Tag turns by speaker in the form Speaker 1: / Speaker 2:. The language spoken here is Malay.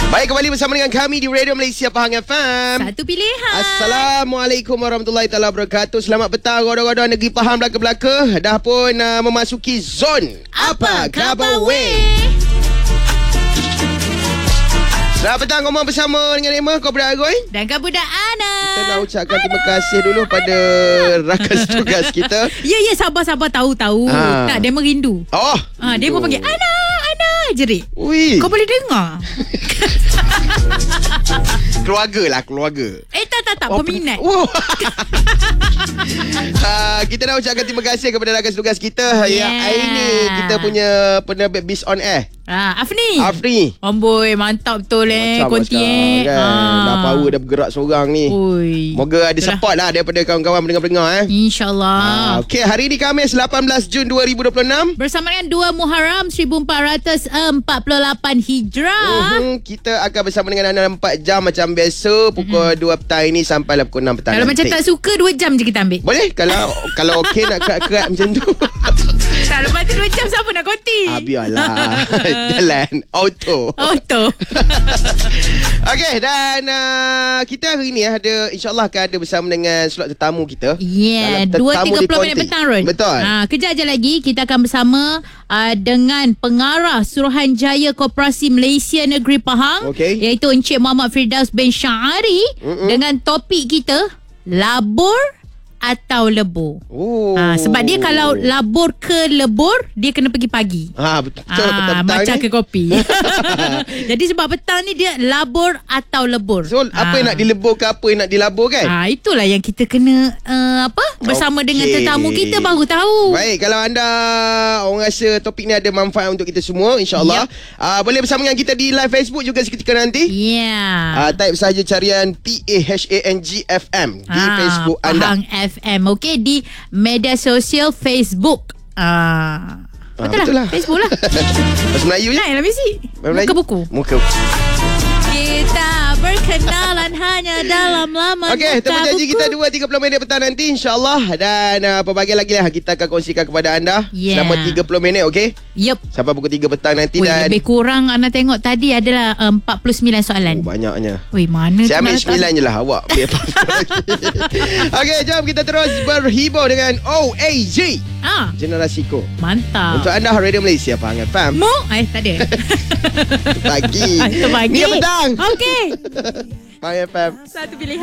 Speaker 1: Baik, kembali bersama dengan kami di Radio Malaysia Pahang FM.
Speaker 2: Satu pilihan.
Speaker 1: Assalamualaikum warahmatullahi taala wabarakatuh. Selamat petang roda-roda negeri Pahang belaka-belaka. Dah pun memasuki zon Apa Khabar Weh. Selamat petang, ngomong bersama dengan Emma, kau budak Agoy
Speaker 2: Dan kau budak Ana.
Speaker 1: Kita nak ucapkan terima kasih dulu pada rakan tugas kita.
Speaker 2: Ya, sabar-sabar, tahu-tahu. Tak, dia merindu. Dia pun panggil Ana jerit.
Speaker 1: Ui.
Speaker 2: Kau boleh dengar.
Speaker 1: Keluarga.
Speaker 2: Tak, peminat.
Speaker 1: Kita nak ucapkan terima kasih kepada rakan tugas kita. Yang hari ni kita punya penerbit Biz On Air, Afni. Amboi, mantap betul
Speaker 2: konti
Speaker 1: kan? Dah power, dah bergerak seorang ni.
Speaker 2: Ui.
Speaker 1: Moga ada support lah daripada kawan-kawan pendengar-pendengar
Speaker 2: InsyaAllah.
Speaker 1: Okey, hari ni Khamis 18 Jun 2026
Speaker 2: bersama dengan 2 Muharram 1448 Hijrah.
Speaker 1: Kita akan bersama dengan anda 4 jam macam biasa. Pukul 2 petang ini sampai pukul 6 petang.
Speaker 2: Kalau macam tak suka 2 jam je kita ambil.
Speaker 1: Boleh? Kalau okey nak kerat-kerat macam tu.
Speaker 2: Tak, lepas tu 2 jam siapa nak konti?
Speaker 1: Biarlah. Jalan Auto. Okey, dan kita hari ni ada, InsyaAllah akan ada bersama dengan slot tetamu kita.
Speaker 2: 2.30 minit petang, Ron.
Speaker 1: Betul.
Speaker 2: Kejap je lagi kita akan bersama dengan pengarah Suruhanjaya Koperasi Malaysia Negeri Pahang, iaitu Encik Muhammad Firdaus bin Syahari, dengan topik kita labur atau lebur. Sebab dia kalau labur ke lebur, dia kena pergi pagi.
Speaker 1: Betul. Petang
Speaker 2: macam
Speaker 1: ni
Speaker 2: ke kopi. Jadi sebab petang ni dia labur atau lebur.
Speaker 1: So apa yang nak dilebur ke apa yang nak dilabur kan?
Speaker 2: Itulah yang kita kena bersama dengan tetamu kita baru tahu.
Speaker 1: Baik, kalau anda orang rasa topik ni ada manfaat untuk kita semua, InsyaAllah boleh bersama dengan kita di live Facebook juga seketika nanti. Type saja carian PAHANGFM di Facebook anda,
Speaker 2: Pahang FM. Okey, di media sosial Facebook. Betul lah. Facebook lah.
Speaker 1: Bahasa Melayu je.
Speaker 2: Naik lah mesti. Muka buku. Kita berkenalan hanya dalam laman
Speaker 1: Okey, temu janji kita 2.30 minit petang nanti, InsyaAllah. Dan pelbagai lagi lah kita akan kongsikan kepada anda selama 30 minit, okey?
Speaker 2: Yup.
Speaker 1: Sampai pukul 3 petang nanti. Dan
Speaker 2: lebih kurang Ana tengok tadi adalah 49 soalan.
Speaker 1: Banyaknya.
Speaker 2: Mana
Speaker 1: saya ambil 9 je lah. Awak Okey, jom kita terus berhibur dengan OAG Generasiku.
Speaker 2: Mantap.
Speaker 1: Untuk anda Radio Malaysia Pahang FM.
Speaker 2: Tak ada.
Speaker 1: Pagi.
Speaker 2: Itu pagi.
Speaker 1: Ni petang.
Speaker 2: Okey.
Speaker 1: Pahang FM.
Speaker 2: Satu pilihan.